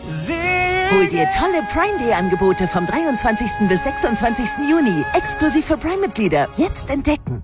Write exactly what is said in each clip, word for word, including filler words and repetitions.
Hol dir tolle Prime Day Angebote vom dreiundzwanzigsten bis sechsundzwanzigsten Juni. Exklusiv für Prime-Mitglieder. Jetzt entdecken.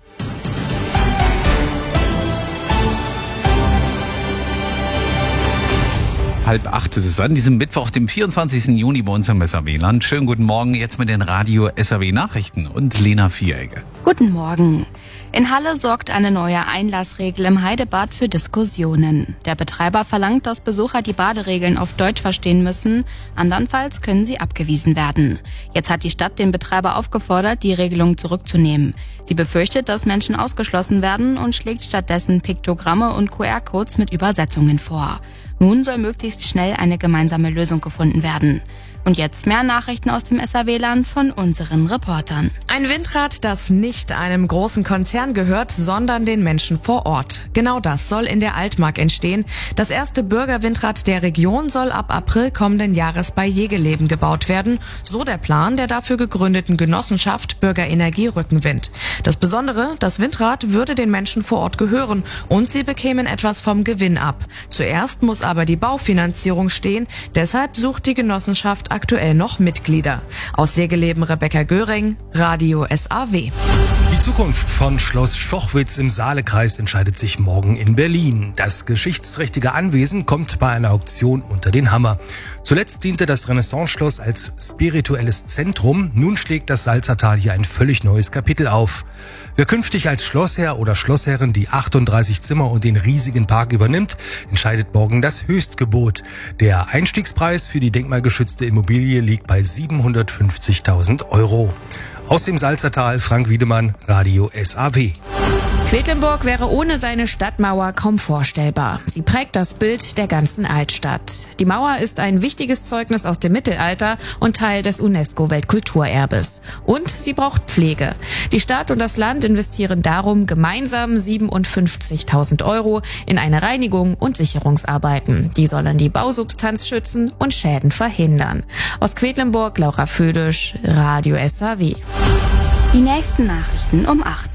Halb acht ist es an diesem Mittwoch, dem vierundzwanzigsten Juni bei uns am S R W-Land. Schönen guten Morgen, jetzt mit den Radio S R W Nachrichten und Lena Vieregge. Guten Morgen. In Halle sorgt eine neue Einlassregel im Heidebad für Diskussionen. Der Betreiber verlangt, dass Besucher die Baderegeln auf Deutsch verstehen müssen. Andernfalls können sie abgewiesen werden. Jetzt hat die Stadt den Betreiber aufgefordert, die Regelung zurückzunehmen. Sie befürchtet, dass Menschen ausgeschlossen werden und schlägt stattdessen Piktogramme und Q R-Codes mit Übersetzungen vor. Nun soll möglichst schnell eine gemeinsame Lösung gefunden werden. Und jetzt mehr Nachrichten aus dem S R W-Land von unseren Reportern. Ein Windrad, das nicht einem großen Konzern gehört, sondern den Menschen vor Ort. Genau das soll in der Altmark entstehen. Das erste Bürgerwindrad der Region soll ab April kommenden Jahres bei Jegeleben gebaut werden. So der Plan der dafür gegründeten Genossenschaft Bürgerenergie Rückenwind. Das Besondere, das Windrad würde den Menschen vor Ort gehören und sie bekämen etwas vom Gewinn ab. Zuerst muss aber die Baufinanzierung stehen. Deshalb sucht die Genossenschaft aktuell noch Mitglieder. Aus Jegeleben Rebecca Göring, Radio S A W. Die Zukunft von Schloss Schochwitz im Saalekreis entscheidet sich morgen in Berlin. Das geschichtsträchtige Anwesen kommt bei einer Auktion unter den Hammer. Zuletzt diente das Renaissance-Schloss als spirituelles Zentrum. Nun schlägt das Salzertal hier ein völlig neues Kapitel auf. Wer künftig als Schlossherr oder Schlossherrin die achtunddreißig Zimmer und den riesigen Park übernimmt, entscheidet morgen das Höchstgebot. Der Einstiegspreis für die denkmalgeschützte Immobilie liegt bei siebenhundertfünfzigtausend Euro. Aus dem Salzertal, Frank Wiedemann, Radio S A W. Quedlinburg wäre ohne seine Stadtmauer kaum vorstellbar. Sie prägt das Bild der ganzen Altstadt. Die Mauer ist ein wichtiges Zeugnis aus dem Mittelalter und Teil des UNESCO-Weltkulturerbes. Und sie braucht Pflege. Die Stadt und das Land investieren darum gemeinsam siebenundfünfzigtausend Euro in eine Reinigung und Sicherungsarbeiten. Die sollen die Bausubstanz schützen und Schäden verhindern. Aus Quedlinburg, Laura Födisch, Radio S A W. Die nächsten Nachrichten um acht.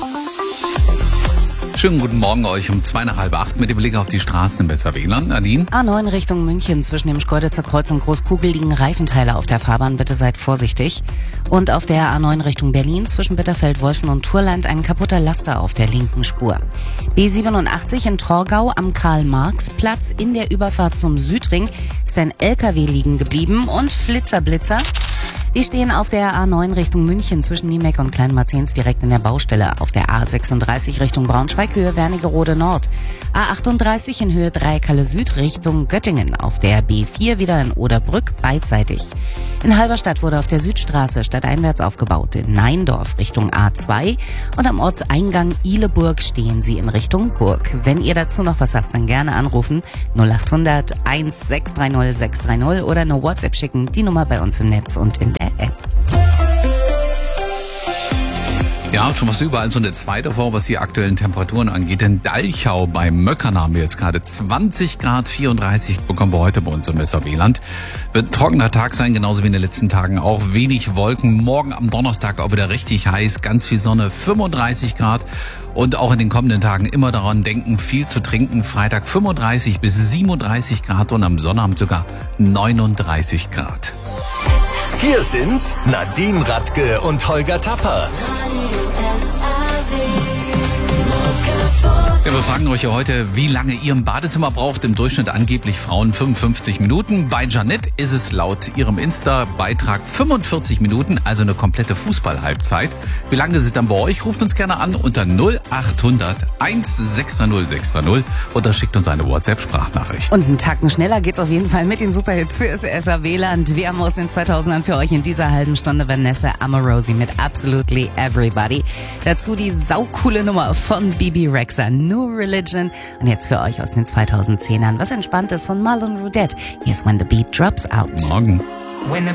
Schönen guten Morgen euch um zwei nach halb acht mit dem Blick auf die Straßen im S R W-Land. Nadine? A neun Richtung München. Zwischen dem Schkeuditzer Kreuz und Großkugel liegen Reifenteile auf der Fahrbahn. Bitte seid vorsichtig. Und auf der A neun Richtung Berlin zwischen Bitterfeld, Wolfen und Turland ein kaputter Laster auf der linken Spur. B siebenundachtzig in Torgau am Karl-Marx-Platz in der Überfahrt zum Südring ist ein L K W liegen geblieben und Flitzerblitzer. Die stehen auf der A neun Richtung München zwischen Niemeck und Kleinmarzens direkt in der Baustelle. Auf der A sechsunddreißig Richtung Braunschweig Höhe Wernigerode Nord. A achtunddreißig in Höhe drei Kalle Süd Richtung Göttingen. Auf der B vier wieder in Oderbrück beidseitig. In Halberstadt wurde auf der Südstraße stadteinwärts aufgebaut. In Neindorf Richtung A zwei. Und am Ortseingang Ihleburg stehen sie in Richtung Burg. Wenn ihr dazu noch was habt, dann gerne anrufen. null achthundert eins sechs drei null sechs drei null oder eine WhatsApp schicken. Die Nummer bei uns im Netz und in der App. Ja, schon was überall so eine zweite vor, was die aktuellen Temperaturen angeht. In Dalchau bei Möckern haben wir jetzt gerade zwanzig Grad, vierunddreißig bekommen wir heute bei uns im S R W-Land. Wird ein trockener Tag sein, genauso wie in den letzten Tagen auch. Wenig Wolken, morgen am Donnerstag auch wieder richtig heiß, ganz viel Sonne, fünfunddreißig Grad. Und auch in den kommenden Tagen immer daran denken, viel zu trinken. Freitag fünfunddreißig bis siebenunddreißig Grad und am Sonnabend sogar neununddreißig Grad. Hier sind Nadine Radke und Holger Tapper. Ja, wir fragen euch ja heute, wie lange ihr im Badezimmer braucht. Im Durchschnitt angeblich Frauen fünfundfünfzig Minuten. Bei Janette ist es laut ihrem Insta-Beitrag fünfundvierzig Minuten, also eine komplette Fußball-Halbzeit. Wie lange ist es dann bei euch? Ruft uns gerne an unter null achthundert eins sechs drei null sechs drei null oder schickt uns eine WhatsApp-Sprachnachricht. Und einen Tacken schneller geht's auf jeden Fall mit den Superhits für das S R W-Land. Wir haben aus den zweitausendern für euch in dieser halben Stunde Vanessa Amorosi mit Absolutely Everybody. Dazu die saukoole Nummer von Bibi Rexha, New Religion. Und jetzt für euch aus den zweitausendzehnern was Entspanntes von Marlon Rudette. Here's When the Beat Drops Out. Morgen. When the